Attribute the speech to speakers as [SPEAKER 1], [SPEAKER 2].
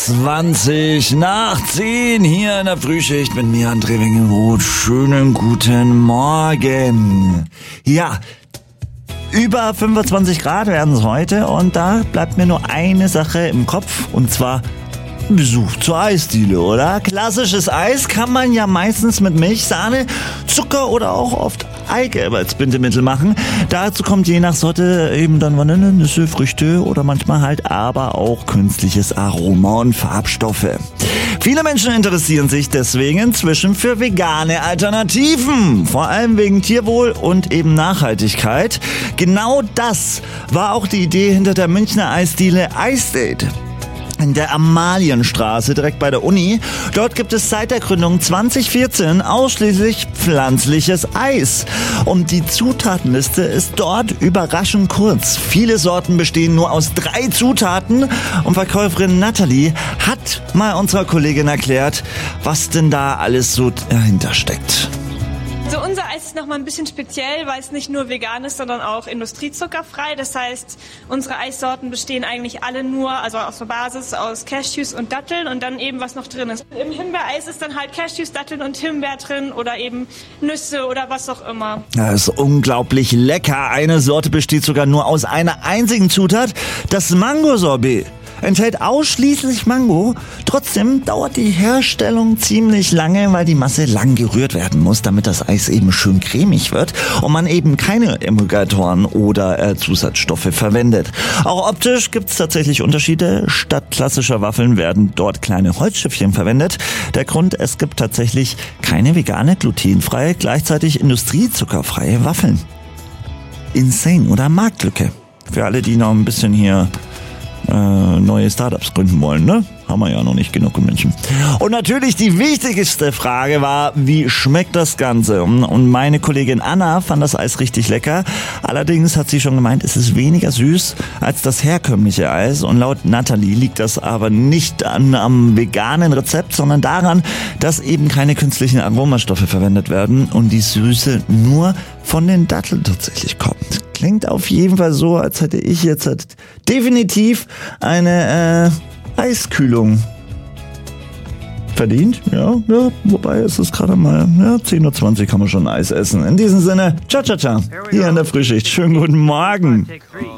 [SPEAKER 1] 20 nach 10 hier in der Frühschicht mit mir, André Wingenroth. Schönen guten Morgen. Ja, über 25 Grad werden es heute und da bleibt mir nur eine Sache im Kopf und zwar Besuch zur Eisdiele, oder? Klassisches Eis kann man ja meistens mit Milch, Sahne, Zucker oder auch oft Eigelb als Bindemittel machen. Dazu kommt je nach Sorte eben dann Vanille, Nüsse, Früchte oder manchmal halt aber auch künstliches Aroma und Farbstoffe. Viele Menschen interessieren sich deswegen inzwischen für vegane Alternativen, vor allem wegen Tierwohl und eben Nachhaltigkeit. Genau das war auch die Idee hinter der Münchner Eisdiele Eisdate. In der Amalienstraße, direkt bei der Uni. Dort gibt es seit der Gründung 2014 ausschließlich pflanzliches Eis. Und die Zutatenliste ist dort überraschend kurz. Viele Sorten bestehen nur aus 3 Zutaten. Und Verkäuferin Nathalie hat mal unserer Kollegin erklärt, was denn da alles so dahinter steckt.
[SPEAKER 2] Also unser Eis ist nochmal ein bisschen speziell, weil es nicht nur vegan ist, sondern auch industriezuckerfrei. Das heißt, unsere Eissorten bestehen eigentlich alle nur, also aus der Basis aus Cashews und Datteln und dann eben was noch drin ist. Im Himbeereis ist dann halt Cashews, Datteln und Himbeer drin oder eben Nüsse oder was auch immer.
[SPEAKER 1] Das ist unglaublich lecker. Eine Sorte besteht sogar nur aus einer einzigen Zutat, das Mango-Sorbet. Enthält ausschließlich Mango. Trotzdem dauert die Herstellung ziemlich lange, weil die Masse lang gerührt werden muss, damit das Eis eben schön cremig wird und man eben keine Emulgatoren oder Zusatzstoffe verwendet. Auch optisch gibt's tatsächlich Unterschiede. Statt klassischer Waffeln werden dort kleine Holzschiffchen verwendet. Der Grund, es gibt tatsächlich keine vegane, glutenfreie, gleichzeitig industriezuckerfreie Waffeln. Insane oder Marktlücke. Für alle, die noch ein bisschen hier neue Startups gründen wollen, ne? Haben wir ja noch nicht genug Menschen. Und natürlich die wichtigste Frage war, wie schmeckt das Ganze? Und meine Kollegin Anna fand das Eis richtig lecker. Allerdings hat sie schon gemeint, es ist weniger süß als das herkömmliche Eis. Und laut Nathalie liegt das aber nicht am veganen Rezept, sondern daran, dass eben keine künstlichen Aromastoffe verwendet werden und die Süße nur von den Datteln tatsächlich kommt. Klingt auf jeden Fall so, als hätte ich jetzt definitiv eine Eiskühlung verdient. Ja, wobei es ist gerade mal 10:20 Uhr kann man schon Eis essen. In diesem Sinne, ciao, ciao, ciao. Hier in der Frühschicht. Schönen guten Morgen.